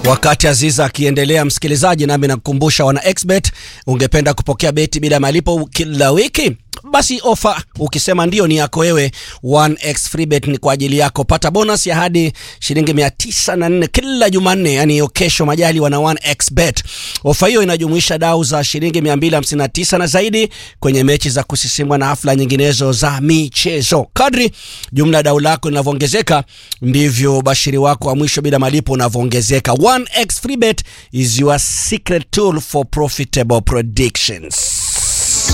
Wakati Aziza akiendelea, msikilizaji, nami nakukumbusha wana Xbet, ungependa kupokea beti bila malipo kila wiki? Basi ofa ukisema ndio ni yako wewe. 1x free bet ni kwa ajili yako. Pata bonus ya hadi shilingi 904 kila Jumanne, yani hiyo kesho majali wana 1x bet. Ofa hiyo inajumuisha dau za shilingi 259 na zaidi kwenye mechi za kusisimua na hafla nyinginezo za michezo. Kadri jumla dau lako linavyoongezeka ndivyo bashiri wako wa mwisho bila malipo unavyoongezeka. 1x free bet is your secret tool for profitable predictions.